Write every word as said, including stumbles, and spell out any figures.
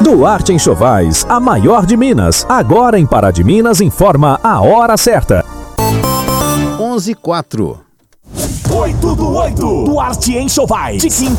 Duarte Enxovais, a maior de Minas. Agora em Pará de Minas informa a hora certa. onze e quatro. Oito do oito. Duarte Enxovais. De quinta